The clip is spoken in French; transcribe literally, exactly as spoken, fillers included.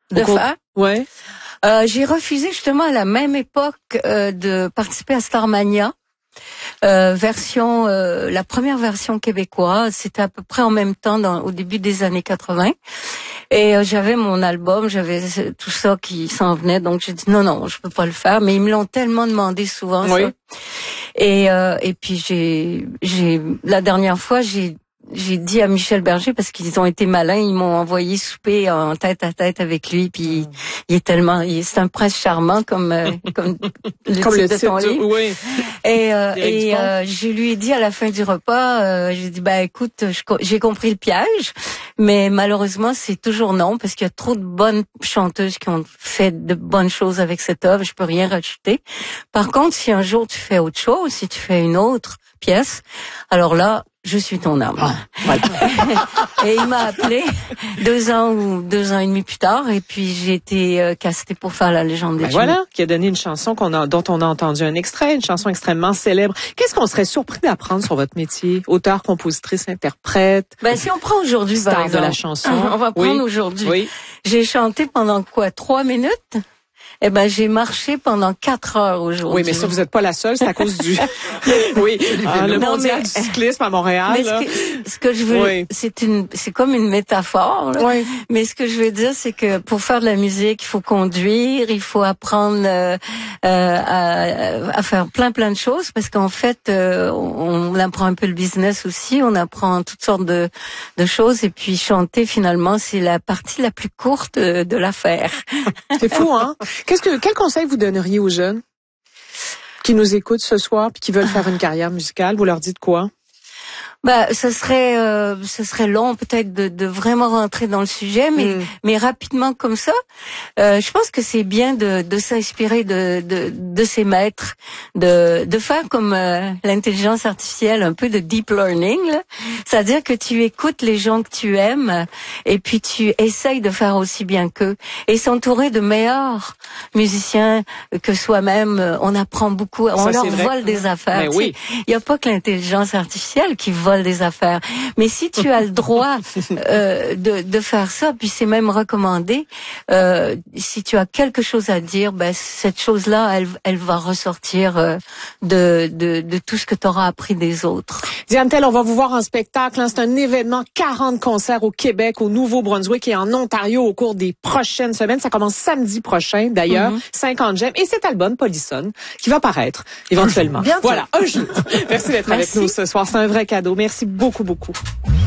De cours... faire? Ouais. Euh, j'ai refusé justement à la même époque euh, de participer à Starmania. Euh, version, euh, la première version québécoise, c'était à peu près en même temps, dans, au début des années quatre-vingts. Et euh, j'avais mon album, j'avais tout ça qui s'en venait, donc j'ai dit non, non, je peux pas le faire. Mais ils me l'ont tellement demandé souvent, oui. ça. Et euh, et puis j'ai, j'ai la dernière fois, j'ai j'ai dit à Michel Berger, parce qu'ils ont été malins, ils m'ont envoyé souper en tête à tête avec lui, puis mmh. il est tellement, il, c'est un prince charmant comme euh, comme le comme titre le de ton titre, livre. Oui. Et euh, et euh, je lui ai dit à la fin du repas, euh, j'ai dit bah écoute, je, j'ai compris le piège, mais malheureusement c'est toujours non, parce qu'il y a trop de bonnes chanteuses qui ont fait de bonnes choses avec cette œuvre, je peux rien rajouter. Par contre, si un jour tu fais autre chose, si tu fais une autre pièce, alors là je suis ton âme. Ah, voilà. Et il m'a appelé deux ans ou deux ans et demi plus tard, et puis j'ai été euh, castée pour faire La Légende des ben Jimmy. Voilà, qui a donné une chanson qu'on a, dont on a entendu un extrait, une chanson extrêmement célèbre. Qu'est-ce qu'on serait surpris d'apprendre sur votre métier, auteur, compositrice, interprète? Ben si on prend aujourd'hui par exemple, de la chanson, on va prendre oui. aujourd'hui. Oui. J'ai chanté pendant quoi, trois minutes? Eh ben, j'ai marché pendant quatre heures aujourd'hui. Oui, mais ça, vous n'êtes pas la seule, c'est à cause du, oui, ah, le non, mondial mais... du cyclisme à Montréal. Mais là. ce, que, ce que je veux, oui. c'est une, c'est comme une métaphore. Là. Oui. Mais ce que je veux dire, c'est que pour faire de la musique, il faut conduire, il faut apprendre euh, à, à faire plein plein de choses, parce qu'en fait, euh, on, on apprend un peu le business aussi, on apprend toutes sortes de, de choses, et puis chanter finalement, c'est la partie la plus courte de, de l'affaire. C'est fou, hein? Qu'est-ce que, quel conseil vous donneriez aux jeunes qui nous écoutent ce soir puis qui veulent faire une carrière musicale? Vous leur dites quoi? Bah, ce serait, euh, ce serait long peut-être de, de vraiment rentrer dans le sujet, mais mm. mais rapidement comme ça, euh, je pense que c'est bien de, de s'inspirer de, de de ses maîtres, de de faire comme euh, l'intelligence artificielle, un peu de deep learning, là. C'est-à-dire que tu écoutes les gens que tu aimes et puis tu essayes de faire aussi bien qu'eux, et s'entourer de meilleurs musiciens que soi-même. On apprend beaucoup, on ça, leur vole des affaires. Mais oui. Il y a pas que l'intelligence artificielle qui vole des affaires. Mais si tu as le droit euh, de, de faire ça, puis c'est même recommandé, euh, si tu as quelque chose à dire, ben cette chose-là, elle, elle va ressortir euh, de, de, de tout ce que tu auras appris des autres. Diane Tell, on va vous voir en spectacle. Hein. C'est un événement, quarante concerts au Québec, au Nouveau-Brunswick et en Ontario au cours des prochaines semaines. Ça commence samedi prochain, d'ailleurs, mm-hmm. cinquante gemmes. Et cet album, Polissonne, qui va paraître éventuellement. Bientôt. Voilà, un jour. Merci d'être avec nous ce soir. C'est un vrai cadeau. Merci beaucoup, beaucoup.